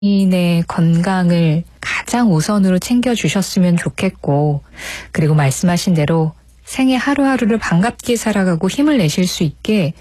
본인의 건강을 가장 우선으로 챙겨주셨으면 좋겠고, 그리고 말씀하신 대로 생애 하루하루를 반갑게 살아가고 힘을 내실 수 있게,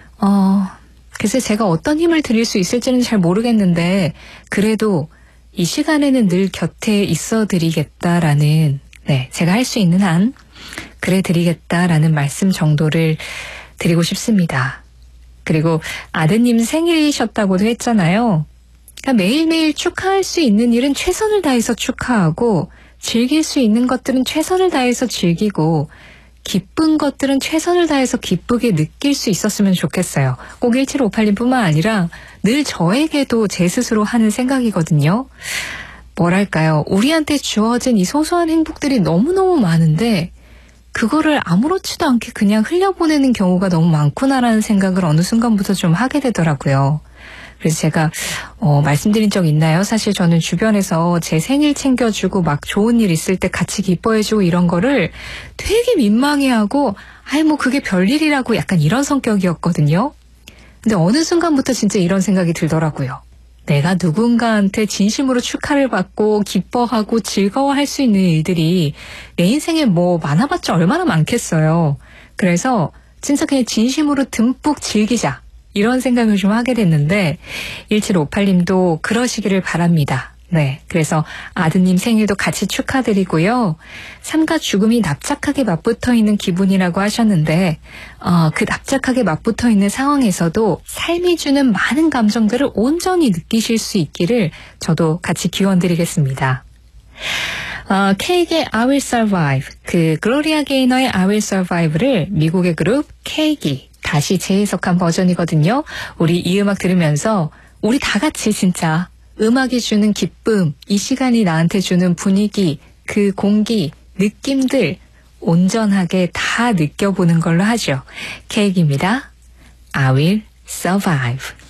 글쎄 제가 어떤 힘을 드릴 수 있을지는 잘 모르겠는데, 그래도 이 시간에는 늘 곁에 있어 드리겠다라는, 제가 할 수 있는 한 그래 드리겠다라는 말씀 정도를 드리고 싶습니다. 그리고 아드님 생일이셨다고도 했잖아요. 그러니까 매일매일 축하할 수 있는 일은 최선을 다해서 축하하고, 즐길 수 있는 것들은 최선을 다해서 즐기고, 기쁜 것들은 최선을 다해서 기쁘게 느낄 수 있었으면 좋겠어요. 꼭 1758님뿐만 아니라 늘 저에게도 제 스스로 하는 생각이거든요. 뭐랄까요, 우리한테 주어진 이 소소한 행복들이 너무너무 많은데 그거를 아무렇지도 않게 그냥 흘려보내는 경우가 너무 많구나라는 생각을 어느 순간부터 좀 하게 되더라고요. 그래서 제가 말씀드린 적 있나요? 사실 저는 주변에서 제 생일 챙겨주고 막 좋은 일 있을 때 같이 기뻐해주고 이런 거를 되게 민망해하고, 뭐 그게 별일이라고 약간 이런 성격이었거든요. 근데 어느 순간부터 진짜 이런 생각이 들더라고요. 내가 누군가한테 진심으로 축하를 받고 기뻐하고 즐거워할 수 있는 일들이 내 인생에 뭐 많아봤자 얼마나 많겠어요. 그래서 진짜 그냥 진심으로 듬뿍 즐기자, 이런 생각을 좀 하게 됐는데, 1758님도 그러시기를 바랍니다. 그래서 아드님 생일도 같이 축하드리고요. 삶과 죽음이 납작하게 맞붙어 있는 기분이라고 하셨는데, 그 납작하게 맞붙어 있는 상황에서도 삶이 주는 많은 감정들을 온전히 느끼실 수 있기를 저도 같이 기원드리겠습니다. 케이크의 I Will Survive, 그 글로리아 게이너의 I Will Survive를 미국의 그룹 케이크이 다시 재해석한 버전이거든요. 우리 이 음악 들으면서 우리 다 같이 진짜 음악이 주는 기쁨, 이 시간이 나한테 주는 분위기, 그 공기, 느낌들 온전하게 다 느껴보는 걸로 하죠. 케이크입니다. I Will Survive.